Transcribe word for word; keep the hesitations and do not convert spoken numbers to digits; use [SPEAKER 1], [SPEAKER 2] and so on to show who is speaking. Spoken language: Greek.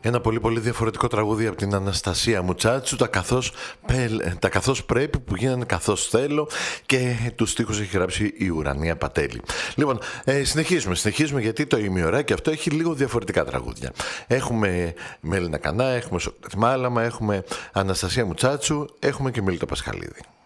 [SPEAKER 1] Ένα πολύ πολύ διαφορετικό τραγούδι από την Αναστασία Μουτσάτσου, τα καθώς, τα καθώς πρέπει που γίνανε καθώς θέλω, και τους στίχους έχει γράψει η Ουρανία Πατέλη. Λοιπόν, ε, συνεχίζουμε, συνεχίζουμε γιατί το ημιωράκι αυτό έχει λίγο διαφορετικά τραγούδια. Έχουμε Μέλινα Κανά, έχουμε Σοκράτη Μάλαμα, έχουμε Αναστασία Μουτσάτσου, έχουμε και Μελίτα Πασχαλίδη.